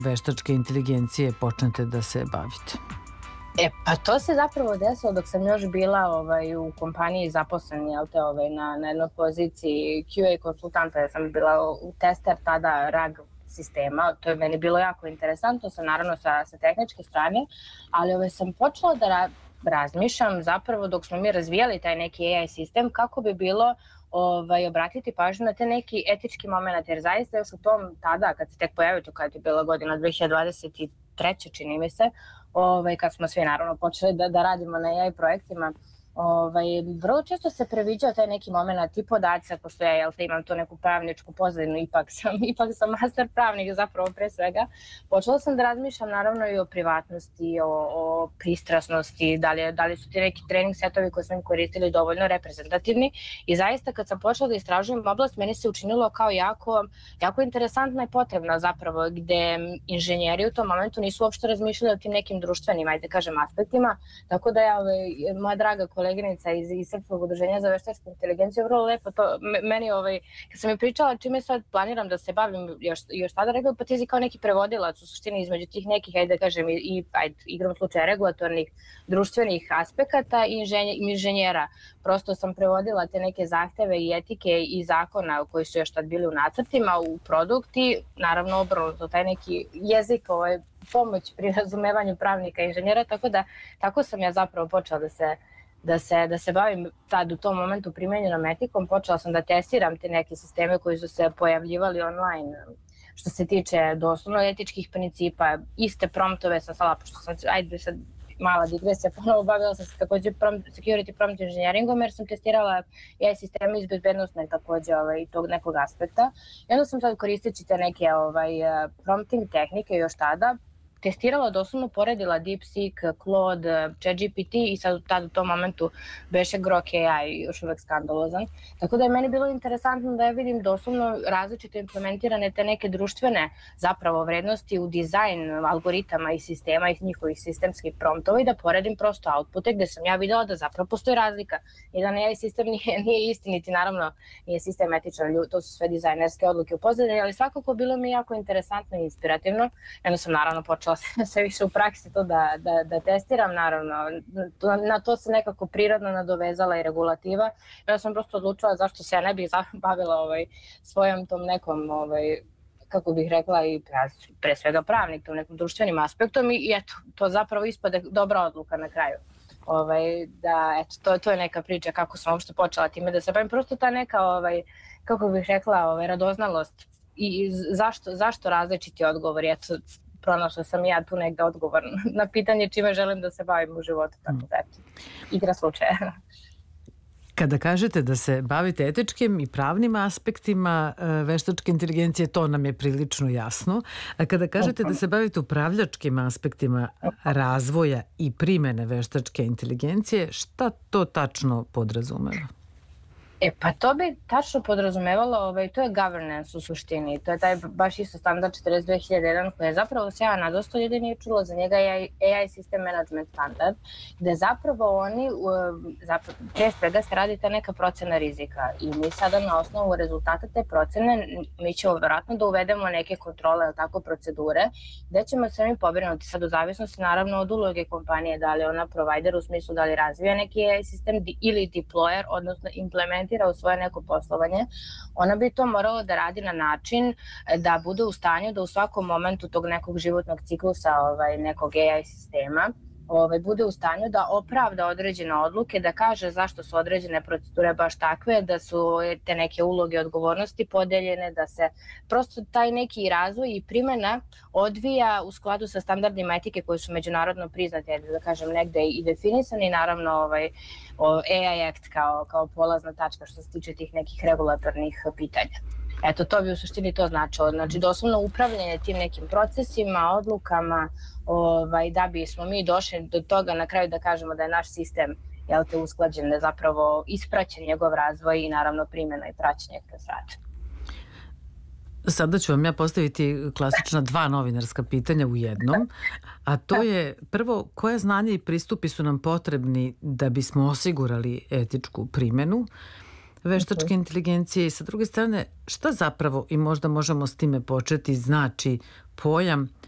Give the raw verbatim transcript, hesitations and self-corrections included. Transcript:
veštačke inteligencije počnete da se bavite? E, pa to se zapravo desilo dok sam još bila ovaj, u kompaniji zaposlen, jel te, ovaj, na, na jednoj poziciji Q A konsultanta, ja sam bila u tester tada R A G sistema, to je meni bilo jako interesantno, sam naravno sa, sa tehničke strane, ali ovaj, sam počela da ra razmišljam zapravo dok smo mi razvijali taj neki A I sistem, kako bi bilo ovaj, obratiti pažnju na te neki etički moment, jer zaista još u tom tada, kad se tek pojavio, to kad je bila godina dve hiljade dvadeset treće čini mi se, ovaj, kad smo svi naravno počeli da, da radimo na A I projektima, ovaj, vrlo često se previđao taj neki moment i podaci, pošto ja jel te, imam tu neku pravničku pozadinu, ipak sam, ipak sam master pravnik zapravo pre svega. Počela sam da razmišljam naravno i o privatnosti, o, o pristrasnosti, da li, da li su ti neki trening setovi koje smo koristili dovoljno reprezentativni i zaista kad sam počela da istražujem oblast, meni se učinilo kao jako, jako interesantna i potrebna zapravo, gde inženjeri u tom momentu nisu uopšte razmišljali o tim nekim društvenim, ajde kažem, aspektima, tako da ja, moja draga koleginica iz, iz Srpskog udruženja za veštačku inteligenciju, vrlo lepo to, meni, ovaj, kad sam mi pričala čime sad planiram da se bavim, još, još tada rekao, pa ti si kao neki prevodilac u suštini između tih nekih, ajde da kažem, i, i ajde, igram slučaja regulatornih, društvenih aspekata i inženje, inženjera. Prosto sam prevodila te neke zahteve i etike i zakona koji su još tad bili u nacrtima, u produkti, naravno obrnuto, taj neki jezik, ovaj, pomoć pri razumevanju pravnika i inženjera, tako da tako sam ja zapravo počela da se Da se, da se bavim tad u tom momentu primenjenom etikom, počela sam da testiram te neke sisteme koji su se pojavljivali online što se tiče doslovno etičkih principa, iste promptove sam slala, pošto sam, ajde sad mala digresija, ponovo bavila sam se takođe prompt, security prompt engineeringom jer sam testirala A I sisteme iz bezbednostne takođe ovaj, tog nekog aspekta i onda sam sad koristeći te neke ovaj, prompting tehnike još tada, testirala, doslovno poredila DeepSeek, Claude, ChatGPT i sad tad u tom momentu beše Grok A I još uvek skandalozan. Tako da je meni bilo interesantno da ja vidim doslovno različito implementirane te neke društvene zapravo vrednosti u dizajn algoritama i sistema i njihovih sistemskih promptova i da poredim prosto outpute gde sam ja videla da zapravo postoji razlika. Jedan A I sistem nije, nije isti, niti naravno nije sistem etičan, to su sve dizajnerske odluke u pozadini, ali svakako bilo mi jako interesantno i inspirativno. Jedno sam naravno počela sve više u praksi to da, da, da testiram, naravno. Na to se nekako prirodno nadovezala i regulativa. Ja sam prosto odlučila zašto se ja ne bih bavila ovaj, svojom tom nekom, ovaj, kako bih rekla, i pre svega pravnik, tom nekom društvenim aspektom i eto, to zapravo ispade dobra odluka na kraju. Ovaj, da, eto, to, to je neka priča kako sam uopšte počela time da se bavim. Prosto ta neka, ovaj, kako bih rekla, ovaj, radoznalost i zašto, zašto različiti odgovori, eto, pronašla sam ja tu negde odgovor na pitanje čime želim da se bavim u životu, tako da eto, igra slučaja. Kada kažete da se bavite etičkim i pravnim aspektima veštačke inteligencije, to nam je prilično jasno. A kada kažete da se bavite upravljačkim aspektima razvoja i primene veštačke inteligencije, šta to tačno podrazumeva? E pa to bi tačno podrazumevalo, ovaj, to je governance u suštini, to je taj baš isto standard četrdeset dve hiljade jedan koji je zapravo se ja na dosta ljudi nije čulo, za njega je A I System Management standard, gde zapravo oni, zapravo, pre svega se radi ta neka procena rizika i mi sada na osnovu rezultata te procene mi ćemo vjerojatno da uvedemo neke kontrole ili tako procedure, gde ćemo se mi pobrinuti sad u zavisnosti naravno od uloge kompanije, da li ona provider u smislu da li razvija neki A I sistem ili deployer, odnosno implement u svoje neko poslovanje, ona bi to morala da radi na način da bude u stanju da u svakom momentu tog nekog životnog ciklusa ovaj, nekog A I sistema ovaj, bude u stanju da opravda određene odluke, da kaže zašto su određene procedure baš takve, da su te neke uloge odgovornosti podeljene, da se prosto taj neki razvoj i primjena odvija u skladu sa standardima etike koji su međunarodno priznati, da kažem negde i definisani, naravno ovaj, A I Act kao, kao polazna tačka što se tiče tih nekih regulatornih pitanja. Eto, to bi u suštini to značilo. Znači, doslovno upravljanje tim nekim procesima, odlukama, ovaj, da bismo mi došli do toga na kraju da kažemo da je naš sistem jel te, usklađen, da je zapravo ispraćen njegov razvoj i naravno primjena i praćenje kroz rad. Sada ću vam ja postaviti klasična dva novinarska pitanja u jednom, a to je prvo, koje znanje i pristupi su nam potrebni da bismo osigurali etičku primjenu veštačke inteligencije i sa druge strane, šta zapravo, i možda možemo s time početi, znači pojam